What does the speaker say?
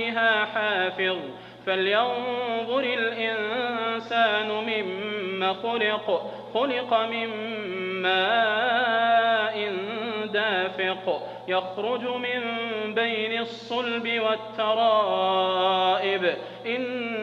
عليها حافظ فلينظر الإنسان مما خلق من ماء دافق يخرج من بين الصلب والترائب